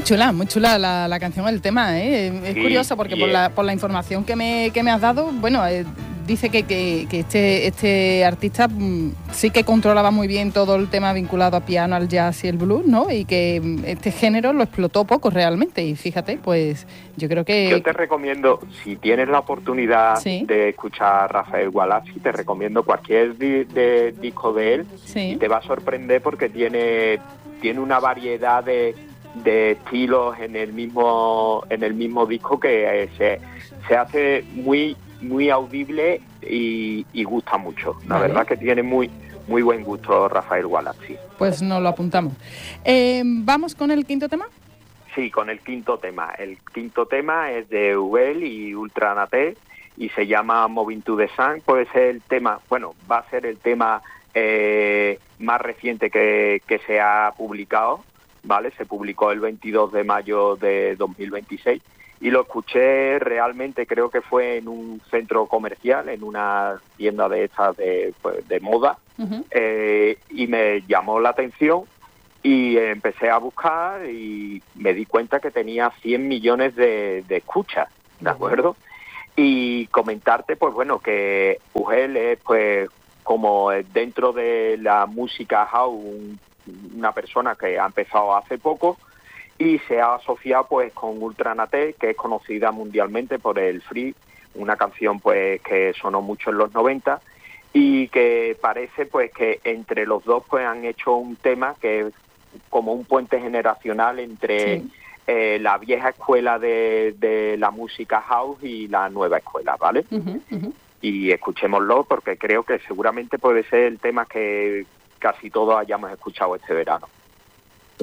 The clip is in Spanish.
muy chula la canción, el tema, ¿eh? Es curioso porque por la información que me has dado, bueno, dice que este artista sí que controlaba muy bien todo el tema vinculado a piano, al jazz y el blues, ¿no? Y que este género lo explotó poco realmente. Y fíjate, pues yo creo que... Yo te recomiendo, si tienes la oportunidad de escuchar a Rafael Gualazzi, te recomiendo cualquier disco de él y te va a sorprender porque tiene una variedad de estilos en el mismo disco que se hace muy audible y gusta mucho. La verdad que tiene muy buen gusto Rafael Gualazzi. Pues nos lo apuntamos. ¿Vamos con el quinto tema? Sí, con el quinto tema. El quinto tema es de Ubel y Ultranaté y se llama Moving to the Sun. Puede ser el tema, va a ser el tema más reciente que se ha publicado, ¿vale? Se publicó el 22 de mayo de 2026 y lo escuché realmente, creo que fue en un centro comercial, en una tienda de estas de moda, y me llamó la atención y empecé a buscar y me di cuenta que tenía 100 millones de escuchas, ¿de acuerdo? Y comentarte, pues bueno, que Ugel es, pues, como dentro de la música house, una persona que ha empezado hace poco y se ha asociado pues con Ultranaté, que es conocida mundialmente por el Free, una canción pues que sonó mucho en los 90 y que parece pues que entre los dos pues han hecho un tema que es como un puente generacional entre la vieja escuela de la música house y la nueva escuela, ¿vale? Y escuchémoslo porque creo que seguramente puede ser el tema que casi todos hayamos escuchado este verano.